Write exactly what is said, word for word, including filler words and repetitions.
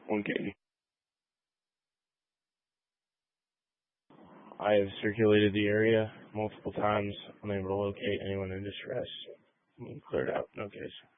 Okay. I have circulated the area multiple times, unable to locate anyone in distress. Cleared out. No case.